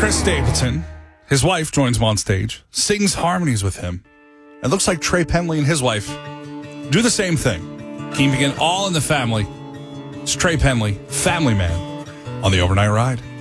Chris Stapleton, his wife, joins him on stage, sings harmonies with him. It looks like Trey Penley and his wife do the same thing, keeping it all in the family. It's Trey Penley, Family Man, on the Overnight Ride.